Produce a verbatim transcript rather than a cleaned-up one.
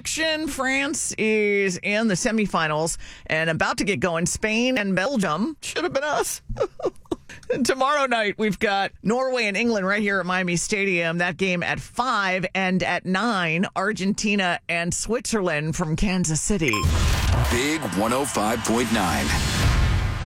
action. France is in the semifinals and about to get going. Spain and Belgium. Should have been us. Tomorrow night, we've got Norway and England right here at Miami Stadium. That game at five, and at nine, Argentina and Switzerland from Kansas City. Big one oh five point nine.